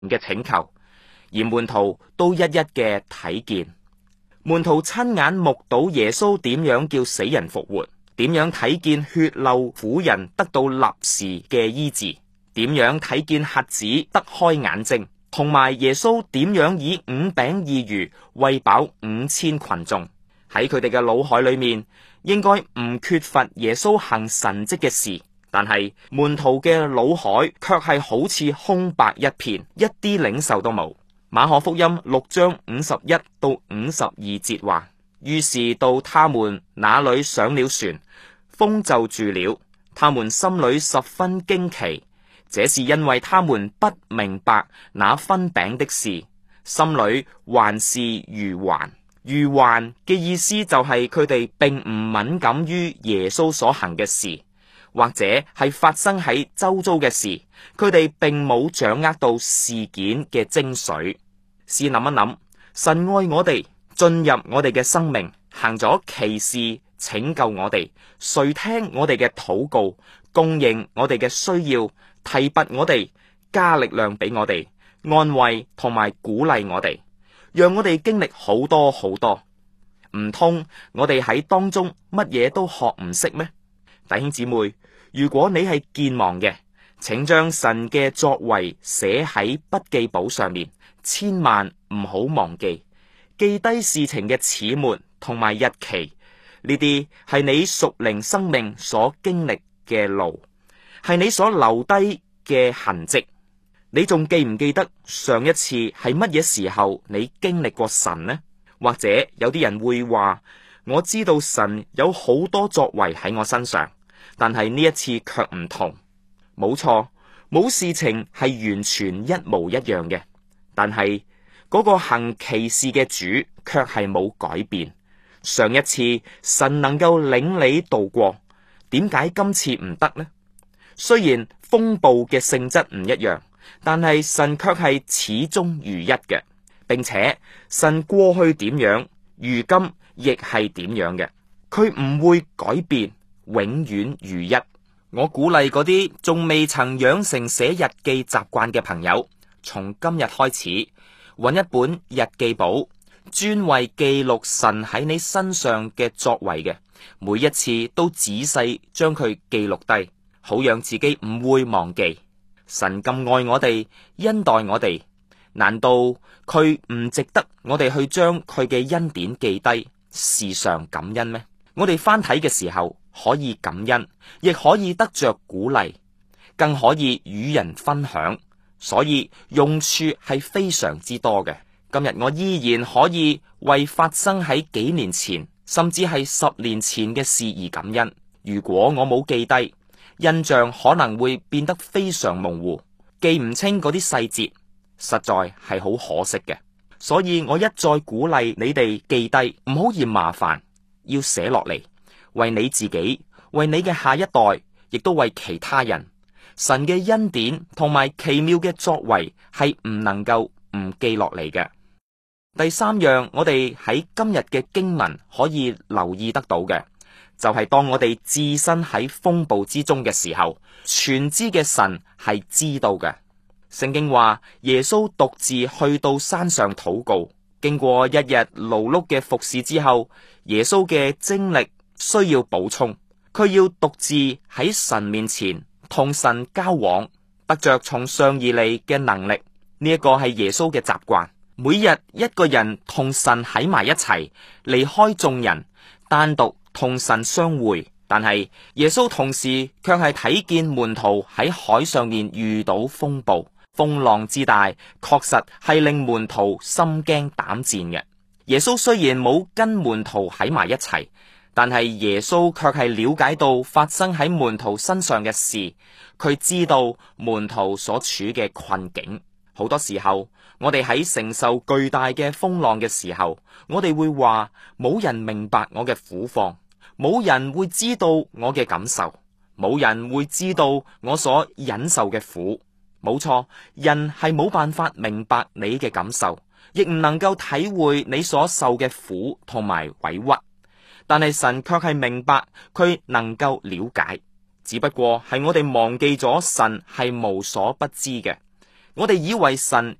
嘅請求，而門徒都一一嘅睇見。門徒親眼目睹耶穌點樣叫死人復活，點樣睇見血漏婦人得到立時嘅醫治，點樣睇見瞎子得開眼睛，同埋耶穌點樣以5餅2魚餵飽5000群眾。喺佢哋嘅腦海裏面，應該唔缺乏耶穌行神蹟嘅事，但係門徒嘅腦海卻係好似空白一片，一啲領受都冇。馬可福音6章51到52節話：於是到他們那裏上了船，風就住了，他們心裏十分驚奇，這是因為他們不明白那分餅的事，心裏還是愚頑。愚頑嘅意思就係佢哋並唔敏感於耶穌所行嘅事，或者係發生喺周遭嘅事，佢哋並冇掌握到事件嘅精髓。試諗一諗，神愛我哋，進入我哋嘅生命，行咗奇事，拯救我哋，垂聽我哋嘅禱告，供應我哋嘅需要，提拔我哋，加力量俾我哋，安慰同埋鼓勵我哋，讓我哋經歷好多好多。唔通我哋喺當中乜嘢都學唔識咩？弟兄姊妹，如果你係健忘嘅，請將神嘅作為寫喺筆記簿上面，千萬唔好忘記，記低事情嘅始末同埋日期。呢啲係你屬靈生命所經歷嘅路，係你所留低嘅痕跡。你仲記唔記得上一次係乜嘢時候你經歷過神呢？或者有啲人會話，我知道神有好多作為喺我身上，但係呢一次卻唔同。冇錯，冇事情係完全一模一樣嘅，但係嗰個行奇事嘅主卻係冇改變。上一次神能夠領你度過，點解今次唔得呢？雖然風暴嘅性質唔一樣，但係神卻係始終如一嘅，並且神過去點樣，如今亦係點樣嘅，佢唔會改變，永遠如一。我鼓勵嗰啲仲未曾養成寫日記習慣嘅朋友，從今日開始揾一本日記簿，專為記錄神喺你身上嘅作為嘅，每一次都仔細將佢記錄低，好讓自己唔會忘記。神咁愛我哋，恩待我哋，難道佢唔值得我哋去將佢嘅恩典記低，時常感恩咩？我哋翻睇嘅時候可以感恩，亦可以得着鼓勵，更可以與人分享，所以用處係非常之多嘅。今日我依然可以為發生喺幾年前，甚至係10年前嘅事而感恩。如果我冇記低，印象可能會變得非常模糊，記唔清嗰啲細節，實在係好可惜嘅。所以我一再鼓勵你哋記低，唔好嫌麻煩，要寫落嚟，為你自己，為你嘅下一代，亦都為其他人。神嘅恩典同埋奇妙嘅作為係唔能夠唔記落嚟嘅。第三樣，我哋喺今日嘅經文可以留意得到嘅，就係當我哋置身喺風暴之中嘅時候，全知嘅神係知道嘅。聖經話耶穌獨自去到山上禱告，經過一日勞碌嘅服侍之後，耶穌嘅精力需要補充，佢要獨自喺神面前同神交往，得着從上而嚟嘅能力。呢一個係耶穌嘅習慣，每日一個人同神喺埋一齊，離開眾人，單獨同神相會。但係耶穌同時卻係睇見門徒喺海上面遇到風暴，風浪之大，確實係令門徒心驚膽戰嘅。耶穌雖然冇跟門徒喺埋一齊，但係耶穌卻係了解到發生喺門徒身上嘅事，佢知道門徒所處嘅困境。好多時候，我哋喺承受巨大嘅風浪嘅時候，我哋會話冇人明白我嘅苦況，冇人會知道我嘅感受，冇人會知道我所忍受嘅苦。冇錯，人係冇辦法明白你嘅感受，亦唔能夠體會你所受嘅苦同埋委屈。但係神卻係明白，佢能夠了解，只不過係我哋忘記咗神係無所不知嘅。 我哋以為神